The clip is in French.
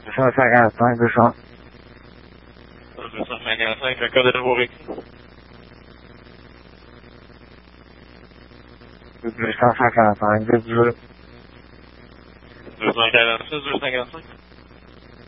255, 200. 255, le code de nouveau récit. 255, 200. 246, 255.